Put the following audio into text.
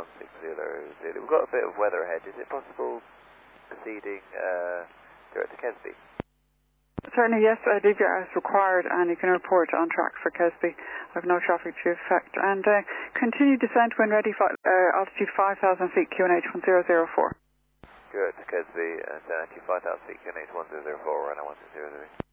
160. We've got a bit of weather ahead. Is it possible proceeding direct to Kesby? Certainly, yes. DVR is required, and you can report on track for Kesby. I have no traffic to effect. And continue descent when ready, altitude 5,000 feet, QNH 1004. Good, Kesby, altitude 5,000 feet, QNH 1004, runway 1003.